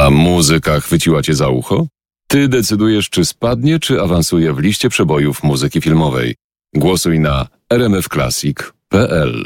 A muzyka chwyciła cię za ucho? Ty decydujesz, czy spadnie, czy awansuje w liście przebojów muzyki filmowej. Głosuj na rmfclassic.pl.